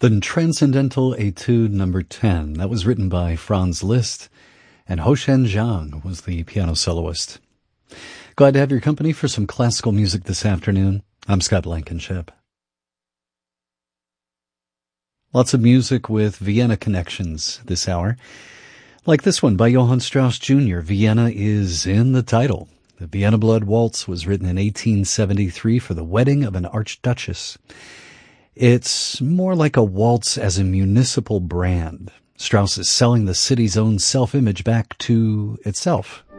The Transcendental Etude Number 10. That was written by Franz Liszt, and Hoshen Zhang was the piano soloist. Glad to have your company for some classical music this afternoon. I'm Scott Blankenship. Lots of music with Vienna connections this hour. Like this one by Johann Strauss Jr., Vienna is in the title. The Vienna Blood Waltz was written in 1873 for the wedding of an archduchess. It's more like a waltz as a municipal brand. Strauss is selling the city's own self-image back to itself.